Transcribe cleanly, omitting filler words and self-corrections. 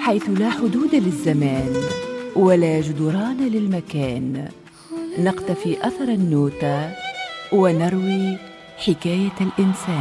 حيث لا حدود للزمان ولا جدران للمكان، نقتفي أثر النوتة ونروي حكاية الإنسان.